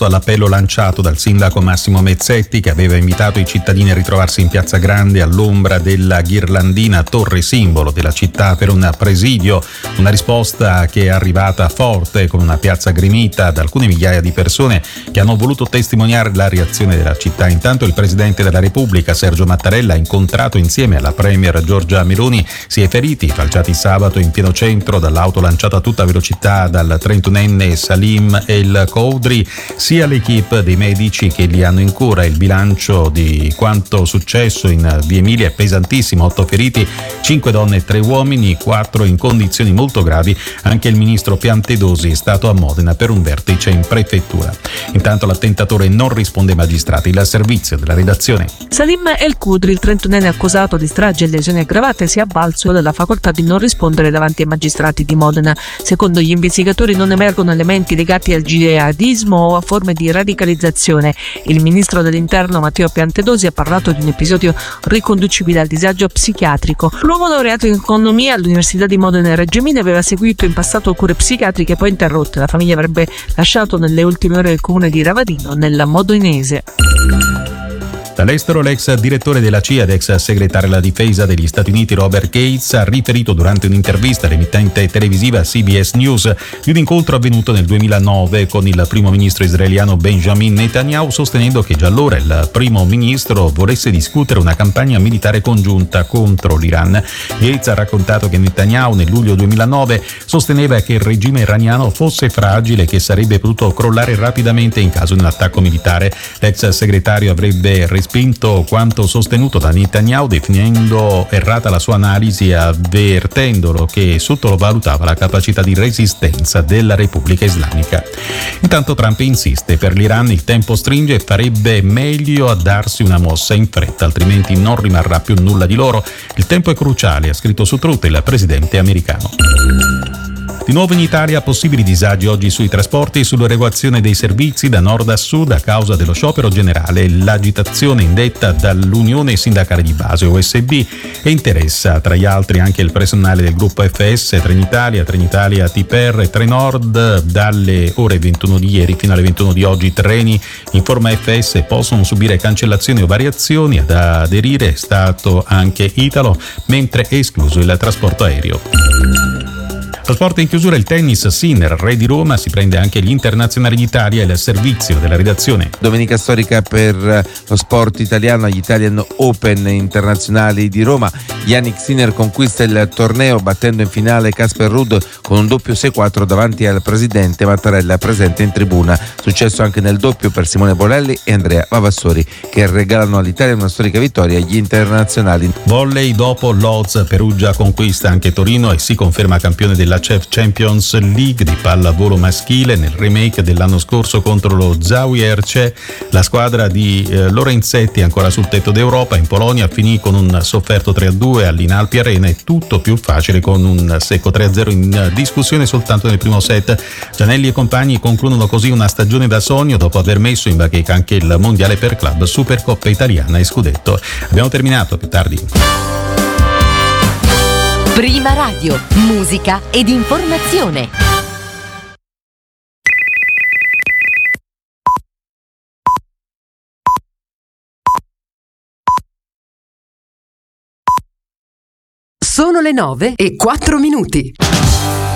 risposto all'appello lanciato dal sindaco Massimo Mezzetti, che aveva invitato i cittadini a ritrovarsi in Piazza Grande all'ombra della ghirlandina torre simbolo della città per un presidio. Una risposta che è arrivata forte, con una piazza gremita da alcune migliaia di persone che hanno voluto testimoniare la reazione della città. Intanto il Presidente della Repubblica, Sergio Mattarella, incontrato insieme alla Premier Giorgia Meloni, si è feriti, falciati sabato in pieno centro dall'auto lanciata a tutta velocità dal 31enne Salim El Khoudry. Sia l'equipe dei medici che li hanno in cura. Il bilancio di quanto successo in Via Emilia è pesantissimo: 8 feriti, 5 donne e 3 uomini, 4 in condizioni molto gravi. Anche il ministro Piantedosi è stato a Modena per un vertice in prefettura. Intanto l'attentatore non risponde ai magistrati. Il servizio della redazione. Salim El Khoudry, il 31enne accusato di strage e lesioni aggravate, si è avvalso della facoltà di non rispondere davanti ai magistrati di Modena. Secondo gli investigatori non emergono elementi legati al jihadismo o a forme di radicalizzazione. Il ministro dell'Interno Matteo Piantedosi ha parlato di un episodio riconducibile al disagio psichiatrico. L'uomo laureato in economia all'Università di Modena e Reggio Emilia aveva seguito in passato cure psichiatriche poi interrotte. La famiglia avrebbe lasciato nelle ultime ore il comune di Ravadino, nella Modenese. Dall'estero, l'ex direttore della CIA ed ex segretario alla difesa degli Stati Uniti Robert Gates ha riferito durante un'intervista all'emittente televisiva CBS News di un incontro avvenuto nel 2009 con il primo ministro israeliano Benjamin Netanyahu, sostenendo che già allora il primo ministro volesse discutere una campagna militare congiunta contro l'Iran. Gates ha raccontato che Netanyahu nel luglio 2009 sosteneva che il regime iraniano fosse fragile e che sarebbe potuto crollare rapidamente in caso di un attacco militare. L'ex segretario avrebbe respinto quanto sostenuto da Netanyahu, definendo errata la sua analisi e avvertendolo che sottovalutava la capacità di resistenza della Repubblica Islamica. Intanto Trump insiste: per l'Iran il tempo stringe e farebbe meglio a darsi una mossa in fretta, altrimenti non rimarrà più nulla di loro. Il tempo è cruciale, ha scritto su Truth il presidente americano. Di nuovo in Italia possibili disagi oggi sui trasporti e sull'erogazione dei servizi da nord a sud a causa dello sciopero generale. L'agitazione indetta dall'Unione Sindacale di Base OSB e interessa tra gli altri anche il personale del gruppo FS, Trenitalia, TPR e Trenord. Dalle ore 21 di ieri fino alle 21 di oggi treni in forma FS possono subire cancellazioni o variazioni. Ad aderire è stato anche Italo, mentre è escluso il trasporto aereo. Lo sport in chiusura: il tennis. Sinner, re di Roma, si prende anche gli internazionali d'Italia e il servizio della redazione. Domenica storica per lo sport italiano agli Italian Open internazionali di Roma. Jannik Sinner conquista il torneo battendo in finale Casper Ruud con un doppio 6-4 davanti al presidente Mattarella presente in tribuna. Successo anche nel doppio per Simone Bolelli e Andrea Vavassori, che regalano all'Italia una storica vittoria agli internazionali. Volley: dopo Lodz, Perugia conquista anche Torino e si conferma campione della CEF Champions League di pallavolo maschile. Nel remake dell'anno scorso contro lo Zawi Erce, la squadra di Lorenzetti, ancora sul tetto d'Europa in Polonia, finì con un sofferto 3-2 all'Inalpi Arena e tutto più facile con un secco 3-0 in discussione soltanto nel primo set. Gianelli e compagni concludono così una stagione da sogno dopo aver messo in bacheca anche il mondiale per club, Supercoppa italiana e scudetto. Abbiamo terminato, più tardi. Prima Radio, musica ed informazione. Sono le 9:04.